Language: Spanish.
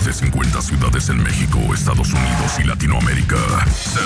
de 50 ciudades en México, Estados Unidos y Latinoamérica. Se